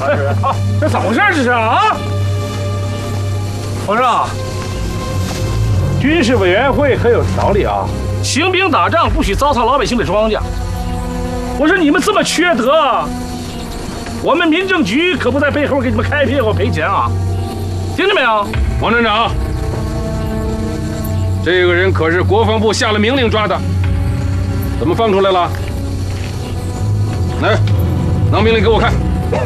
这怎么回事？这是啊？我说，军事委员会可有条例啊，行兵打仗不许糟蹋老百姓的庄稼。我说你们这么缺德，我们民政局可不在背后给你们开屁股赔钱啊！听见没有， 王站长？这个人可是国防部下了命令抓的，怎么放出来了？来，拿命令给我看。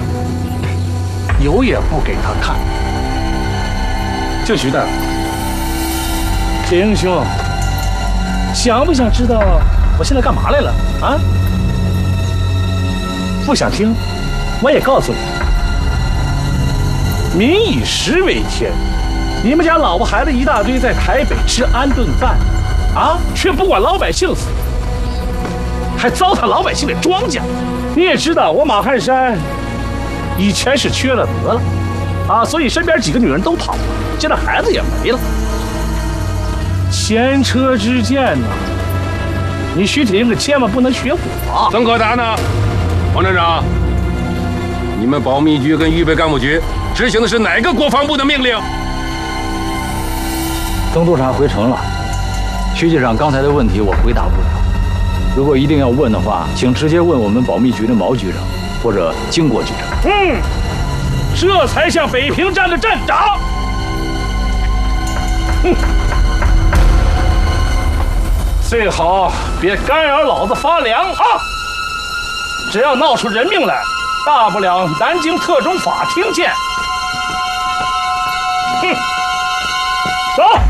有也不给他看。就徐大，铁英兄，想不想知道我现在干嘛来了啊？不想听，我也告诉你，民以食为天。你们家老婆孩子一大堆在台北吃安顿饭，啊，却不管老百姓死，还糟蹋老百姓的庄稼。你也知道，我马汉山以前是缺了德了，啊，所以身边几个女人都跑了，现在孩子也没了。前车之鉴呐，你徐铁英可千万不能学我。 曾可达呢？王站长，你们保密局跟预备干部局执行的是哪个国防部的命令？ 曾督察回城了，徐局长刚才的问题我回答不了。如果一定要问的话，请直接问我们保密局的毛局长或者经国局长。 这才像北平站的站长。最好别干扰老子发粮啊！只要闹出人命来，大不了南京特种法庭见。走。